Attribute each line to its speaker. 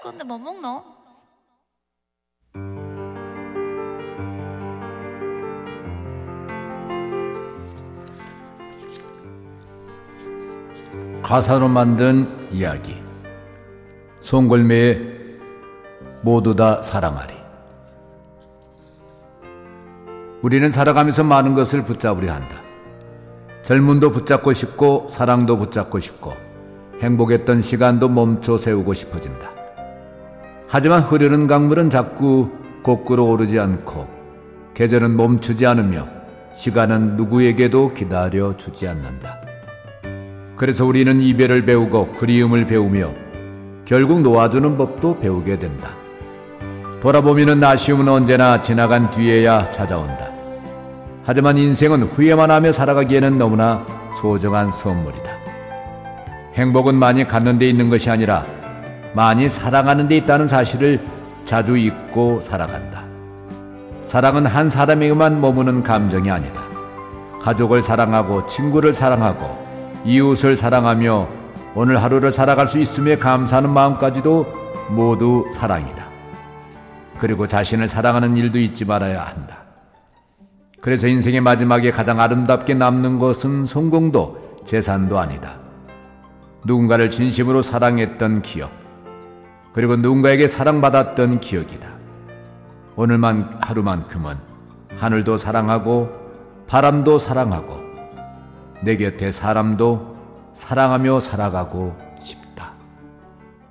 Speaker 1: 근데 뭐 먹노?
Speaker 2: 가사로 만든 이야기. 송골매의 모두 다 사랑하리. 우리는 살아가면서 많은 것을 붙잡으려 한다. 젊음도 붙잡고 싶고 사랑도 붙잡고 싶고 행복했던 시간도 멈춰 세우고 싶어진다. 하지만 흐르는 강물은 자꾸 거꾸로 오르지 않고 계절은 멈추지 않으며 시간은 누구에게도 기다려주지 않는다. 그래서 우리는 이별을 배우고 그리움을 배우며 결국 놓아주는 법도 배우게 된다. 돌아보면 아쉬움은 언제나 지나간 뒤에야 찾아온다. 하지만 인생은 후회만 하며 살아가기에는 너무나 소중한 선물이다. 행복은 많이 갖는 데 있는 것이 아니라 많이 사랑하는 데 있다는 사실을 자주 잊고 살아간다. 사랑은 한 사람에게만 머무는 감정이 아니다. 가족을 사랑하고 친구를 사랑하고 이웃을 사랑하며 오늘 하루를 살아갈 수 있음에 감사하는 마음까지도 모두 사랑이다. 그리고 자신을 사랑하는 일도 잊지 말아야 한다. 그래서 인생의 마지막에 가장 아름답게 남는 것은 성공도 재산도 아니다. 누군가를 진심으로 사랑했던 기억, 그리고 누군가에게 사랑받았던 기억이다. 오늘만 하루만큼은 하늘도 사랑하고 바람도 사랑하고 내 곁에 사람도 사랑하며 살아가고